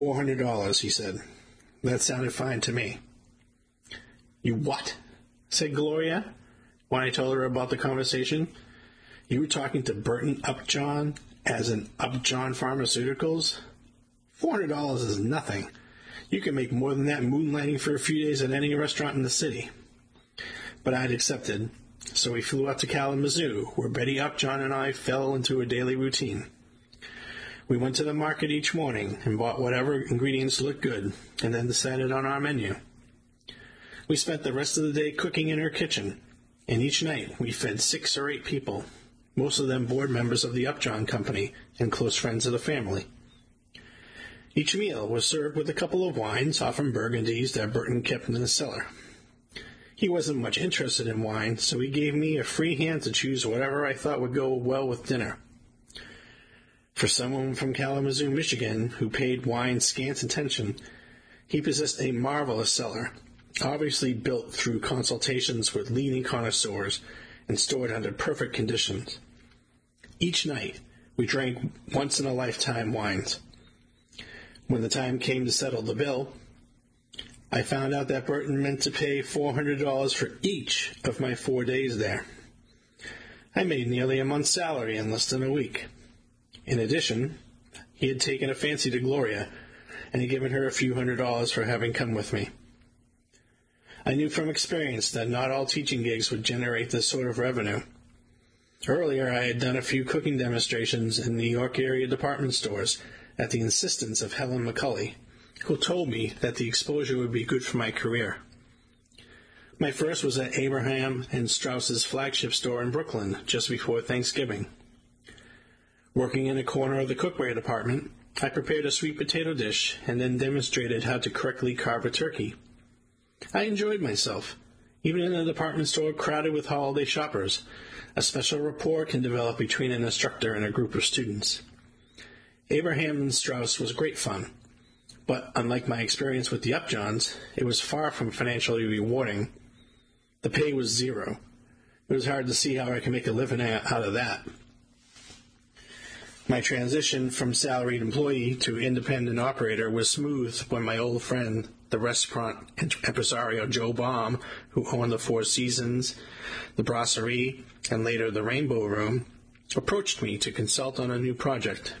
$400, he said. That sounded fine to me. You what? Said Gloria, when I told her about the conversation. You were talking to Burton Upjohn as in Upjohn Pharmaceuticals? $400 is nothing. You can make more than that moonlighting for a few days at any restaurant in the city. But I'd accepted, so we flew out to Kalamazoo, where Betty Upjohn and I fell into a daily routine. We went to the market each morning and bought whatever ingredients looked good, and then decided on our menu. We spent the rest of the day cooking in her kitchen, and each night we fed 6 or 8 people, most of them board members of the Upjohn Company and close friends of the family. Each meal was served with a couple of wines, often Burgundies, that Burton kept in the cellar. He wasn't much interested in wine, so he gave me a free hand to choose whatever I thought would go well with dinner. For someone from Kalamazoo, Michigan, who paid wine scant attention, he possessed a marvelous cellar, obviously built through consultations with leading connoisseurs and stored under perfect conditions. Each night, we drank once-in-a-lifetime wines. When the time came to settle the bill, I found out that Burton meant to pay $400 for each of my 4 days there. I made nearly a month's salary in less than a week. In addition, he had taken a fancy to Gloria, and had given her a few $100s for having come with me. I knew from experience that not all teaching gigs would generate this sort of revenue. Earlier, I had done a few cooking demonstrations in New York area department stores at the insistence of Helen McCulley, who told me that the exposure would be good for my career. My first was at Abraham and Straus's flagship store in Brooklyn just before Thanksgiving. Working in a corner of the cookware department, I prepared a sweet potato dish and then demonstrated how to correctly carve a turkey. I enjoyed myself. Even in a department store crowded with holiday shoppers, a special rapport can develop between an instructor and a group of students. Abraham and Straus was great fun, but unlike my experience with the Upjohns, it was far from financially rewarding. The pay was zero. It was hard to see how I could make a living out of that. My transition from salaried employee to independent operator was smooth when my old friend, the restaurant impresario Joe Baum, who owned the Four Seasons, the Brasserie, and later the Rainbow Room, approached me to consult on a new project.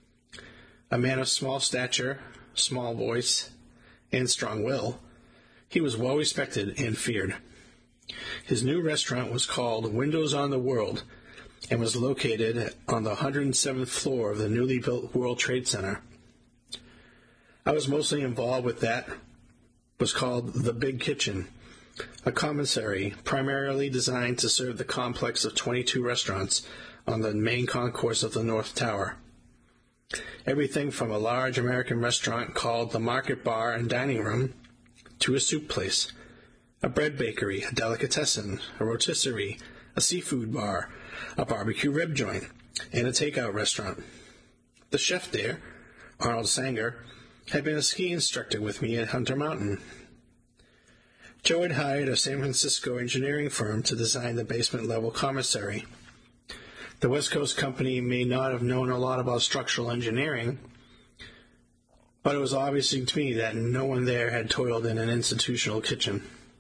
A man of small stature, small voice, and strong will, he was well respected and feared. His new restaurant was called Windows on the World and was located on the 107th floor of the newly built World Trade Center. I was mostly involved with that. It was called The Big Kitchen, a commissary primarily designed to serve the complex of 22 restaurants on the main concourse of the North Tower. Everything from a large American restaurant called the Market Bar and Dining Room to a soup place, a bread bakery, a delicatessen, a rotisserie, a seafood bar, a barbecue rib joint, and a takeout restaurant. The chef there, Arnold Sanger, had been a ski instructor with me at Hunter Mountain. Joe had hired a San Francisco engineering firm to design the basement-level commissary. The West Coast company may not have known a lot about structural engineering, but it was obvious to me that no one there had toiled in an institutional kitchen.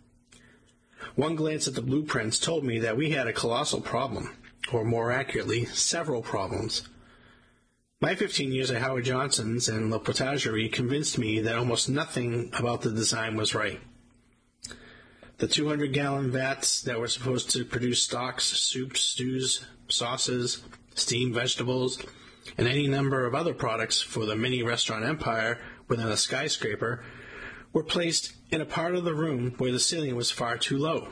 One glance at the blueprints told me that we had a colossal problem, or more accurately, several problems. My 15 years at Howard Johnson's and La Potagerie convinced me that almost nothing about the design was right. The 200-gallon vats that were supposed to produce stocks, soups, stews, sauces, steamed vegetables, and any number of other products for the mini-restaurant empire within a skyscraper were placed in a part of the room where the ceiling was far too low.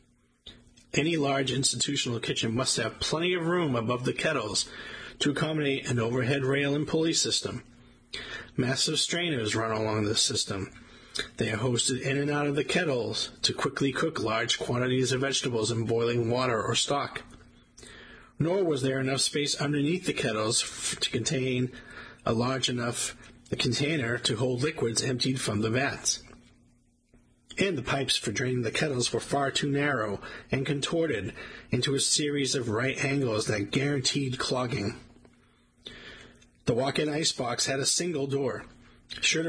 Any large institutional kitchen must have plenty of room above the kettles to accommodate an overhead rail and pulley system. Massive strainers run along this system. They are hosted in and out of the kettles to quickly cook large quantities of vegetables in boiling water or stock. Nor was there enough space underneath the kettles to contain a large enough container to hold liquids emptied from the vats. And the pipes for draining the kettles were far too narrow and contorted into a series of right angles that guaranteed clogging. The walk-in icebox had a single door, Should